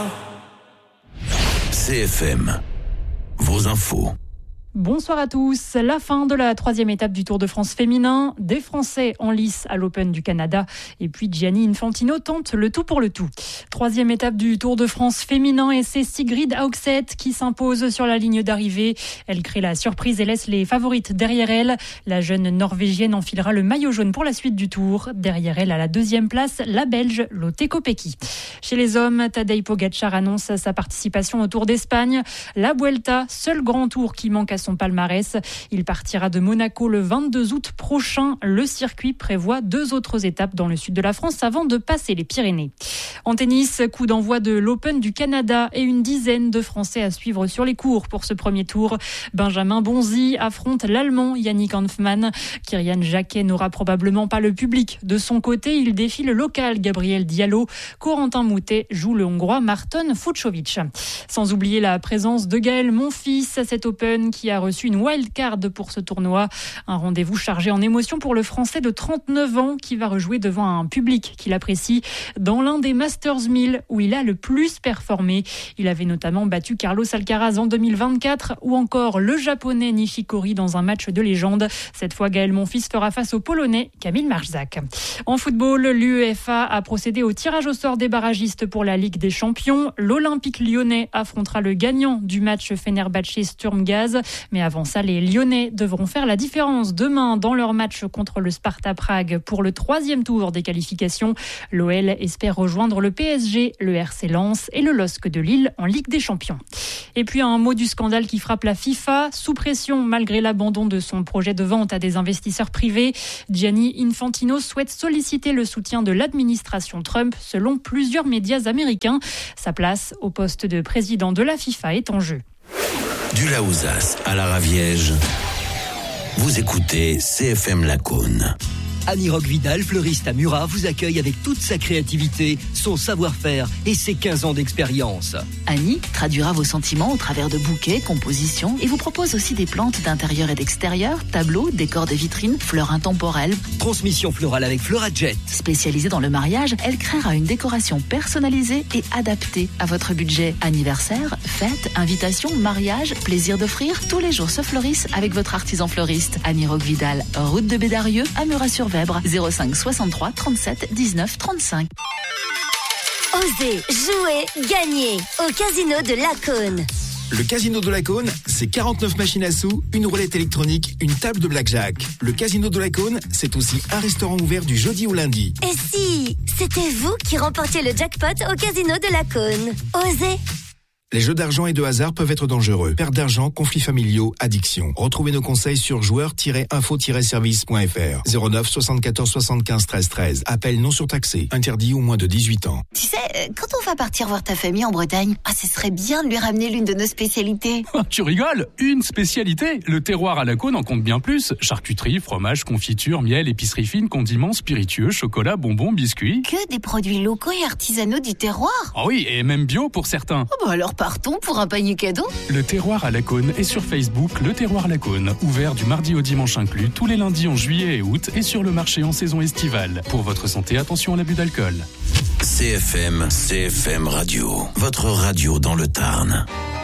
CFM, vos infos. Bonsoir à tous. La fin de la 3e étape du Tour de France féminin. Des Français en lice à l'Open du Canada. Et puis Gianni Infantino tente le tout pour le tout. 3e étape du Tour de France féminin et c'est Sigrid Haugset qui s'impose sur la ligne d'arrivée. Elle crée la surprise et laisse les favorites derrière elle. La jeune Norvégienne enfilera le maillot jaune pour la suite du Tour. Derrière elle, à la 2e place, la Belge Lotte Kopecky. Chez les hommes, Tadej Pogačar annonce sa participation au Tour d'Espagne. La Vuelta, seul grand tour qui manque à son palmarès. Il partira de Monaco le 22 août prochain. Le circuit prévoit 2 autres étapes dans le sud de la France avant de passer les Pyrénées. En tennis, coup d'envoi de l'Open du Canada et une dizaine de Français à suivre sur les cours pour ce premier tour. Benjamin Bonzi affronte l'Allemand Yannick Hanfmann. Kyrian Jacquet n'aura probablement pas le public. De son côté, il défie le local Gabriel Diallo. Corentin Moutet joue le Hongrois Marton Fucsovics. Sans oublier la présence de Gaël Monfils à cet Open qui a reçu une wildcard pour ce tournoi. Un rendez-vous chargé en émotion pour le Français de 39 ans qui va rejouer devant un public qu'il apprécie dans l'un des Masters 1000 où il a le plus performé. Il avait notamment battu Carlos Alcaraz en 2024 ou encore le Japonais Nishikori dans un match de légende. Cette fois, Gaël Monfils fera face au Polonais Kamil Marzak. En football, l'UEFA a procédé au tirage au sort des barragistes pour la Ligue des Champions. L'Olympique lyonnais affrontera le gagnant du match Fenerbahçe-Sturm Gaz. Mais avant ça, les Lyonnais devront faire la différence demain dans leur match contre le Sparta Prague pour le 3e tour des qualifications. L'OL espère rejoindre le PSG, le RC Lens et le LOSC de Lille en Ligue des Champions. Et puis un mot du scandale qui frappe la FIFA. Sous pression, malgré l'abandon de son projet de vente à des investisseurs privés, Gianni Infantino souhaite solliciter le soutien de l'administration Trump, selon plusieurs médias américains. Sa place au poste de président de la FIFA est en jeu. Du Laouzas à la Raviège, vous écoutez CFM Lacaune. Annie Roque-Vidal, fleuriste à Murat, vous accueille avec toute sa créativité, son savoir-faire et ses 15 ans d'expérience. Annie traduira vos sentiments au travers de bouquets, compositions et vous propose aussi des plantes d'intérieur et d'extérieur, tableaux, décors de vitrines, fleurs intemporelles. Transmission florale avec Florajet. Spécialisée dans le mariage, elle créera une décoration personnalisée et adaptée à votre budget. Anniversaire, fête, invitation, mariage, plaisir d'offrir, tous les jours se fleurissent avec votre artisan fleuriste. Annie Roque-Vidal, route de Bédarieux, à Murat-sur-Vèbre, 05 63 37 19 35. Osez, jouer, gagner au Casino de Lacaune. Le Casino de Lacaune, c'est 49 machines à sous, une roulette électronique, une table de blackjack. Le Casino de Lacaune, c'est aussi un restaurant ouvert du jeudi au lundi. Et si c'était vous qui remportiez le jackpot au Casino de Lacaune? Osez. Les jeux d'argent et de hasard peuvent être dangereux. Perte d'argent, conflits familiaux, addiction. Retrouvez nos conseils sur joueurs-info-service.fr. 09 74 75 13 13. Appel non surtaxé. Interdit aux moins de 18 ans. Tu sais, quand on va partir voir ta famille en Bretagne, ce serait bien de lui ramener l'une de nos spécialités. Tu rigoles? Une spécialité? Le terroir à Lacaune en compte bien plus. Charcuterie, fromage, confiture, miel, épicerie fine, condiments, spiritueux, chocolat, bonbons, biscuits. Que des produits locaux et artisanaux du terroir. Ah oui, et même bio pour certains. Alors partons pour un panier cadeau. Le terroir à Lacaune est sur Facebook, le terroir Lacaune, ouvert du mardi au dimanche inclus, tous les lundis en juillet et août et sur le marché en saison estivale. Pour votre santé, attention à l'abus d'alcool. CFM Radio, votre radio dans le Tarn.